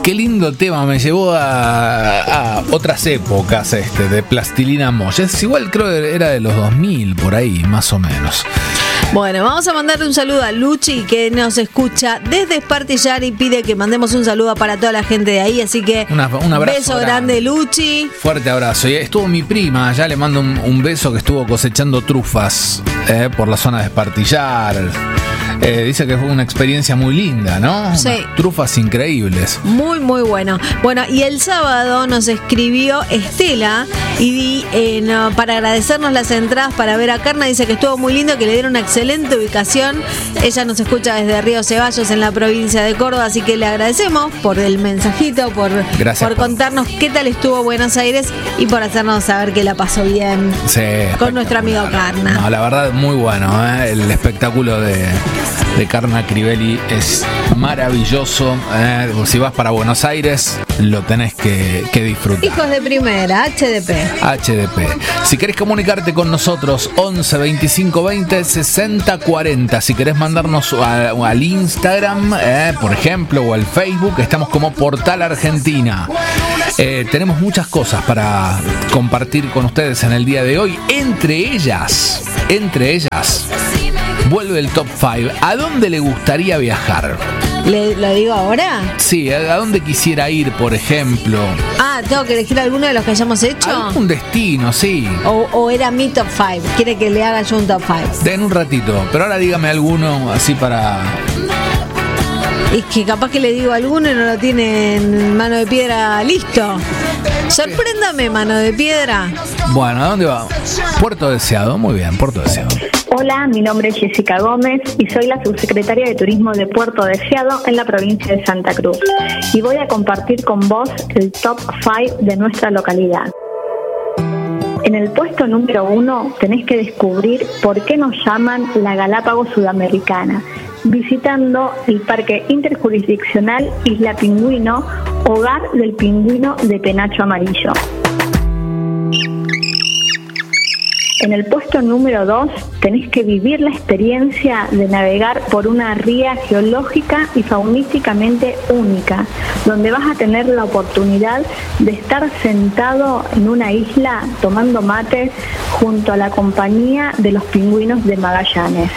Qué lindo tema, me llevó a otras épocas de Plastilina Mosh. Es igual, creo que era de los 2000, por ahí, más o menos. Bueno, vamos a mandarle un saludo a Luchi, que nos escucha desde Espartillar y pide que mandemos un saludo para toda la gente de ahí, así que un abrazo beso grande, Luchi. Fuerte abrazo. Y estuvo mi prima, ya le mando un beso, que estuvo cosechando trufas por la zona de Espartillar. Dice que fue una experiencia muy linda, ¿no? Sí. Unas trufas increíbles. Muy, muy bueno. Bueno, y el sábado nos escribió Estela para agradecernos las entradas para ver a Carna. Dice que estuvo muy lindo, que le dieron una excelente ubicación. Ella nos escucha desde Río Ceballos, en la provincia de Córdoba, así que le agradecemos por el mensajito, por contarnos qué tal estuvo Buenos Aires y por hacernos saber que la pasó bien con nuestro amigo Carna. No, la verdad, muy bueno, el espectáculo de Carna Crivelli es maravilloso. Si vas para Buenos Aires, lo tenés que disfrutar. Hijos de primera, HDP. Si querés comunicarte con nosotros, 11 25 20 60 40. Si querés mandarnos al Instagram, por ejemplo, o al Facebook, estamos como Portal Argentina. Tenemos muchas cosas para compartir con ustedes en el día de hoy. Entre ellas, vuelve el Top 5. ¿A dónde le gustaría viajar? ¿Lo digo ahora? Sí, ¿a dónde quisiera ir, por ejemplo? ¿Tengo que elegir alguno de los que hayamos hecho? Algún destino, sí. ¿O era mi Top 5? ¿Quiere que le haga yo un Top 5? En un ratito, pero ahora dígame alguno así para... Es que capaz que le digo alguno y no lo tiene en Mano de Piedra listo. Sorpréndame, Mano de Piedra. Bueno, ¿a dónde va? Puerto Deseado, muy bien, Puerto Deseado. Hola, mi nombre es Jessica Gómez y soy la subsecretaria de Turismo de Puerto Deseado en la provincia de Santa Cruz. Y voy a compartir con vos el Top 5 de nuestra localidad. En el puesto número 1 tenés que descubrir por qué nos llaman la Galápagos Sudamericana, visitando el Parque Interjurisdiccional Isla Pingüino, hogar del pingüino de penacho amarillo. En el puesto número 2 tenés que vivir la experiencia de navegar por una ría geológica y faunísticamente única, donde vas a tener la oportunidad de estar sentado en una isla tomando mates junto a la compañía de los pingüinos de Magallanes.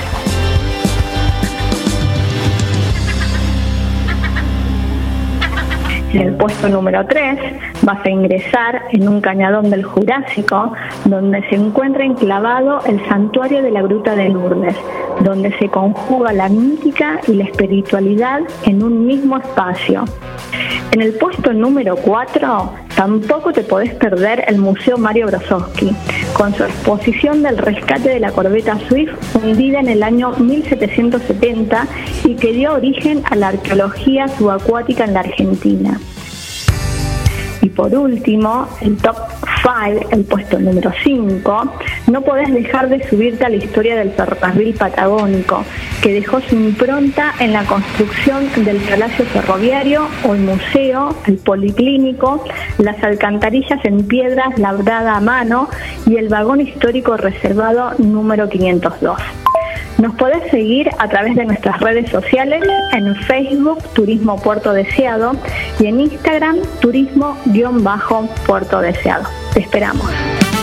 En el puesto número 3 vas a ingresar en un cañadón del Jurásico, donde se encuentra enclavado el santuario de la Gruta de Lourdes, donde se conjuga la mística y la espiritualidad en un mismo espacio. En el puesto número 4 tampoco te podés perder el Museo Mario Brosowski, con su exposición del rescate de la corbeta Swift hundida en el año 1770 y que dio origen a la arqueología subacuática en la Argentina. Y por último, el Top 5, el puesto número 5, no podés dejar de subirte a la historia del ferrocarril patagónico, que dejó su impronta en la construcción del palacio ferroviario o el museo, el policlínico, las alcantarillas en piedras labradas a mano y el vagón histórico reservado número 502. Nos podés seguir a través de nuestras redes sociales, en Facebook Turismo Puerto Deseado y en Instagram Turismo-Puerto Deseado. Te esperamos.